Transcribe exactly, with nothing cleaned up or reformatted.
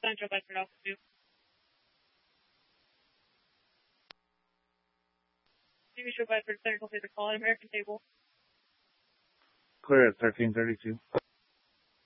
Central Bedford Alpha two. Central Bedford Central, please call at American Table. Clear at thirteen thirty-two.